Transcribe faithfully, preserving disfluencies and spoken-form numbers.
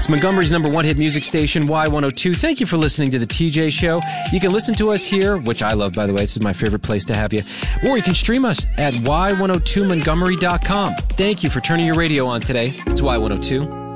It's Montgomery's number one hit music station, Y one oh two. Thank you for listening to The T J Show. You can listen to us here, which I love, by the way. This is my favorite place to have you. Or you can stream us at y one oh two montgomery dot com. Thank you for turning your radio on today. It's Y one oh two.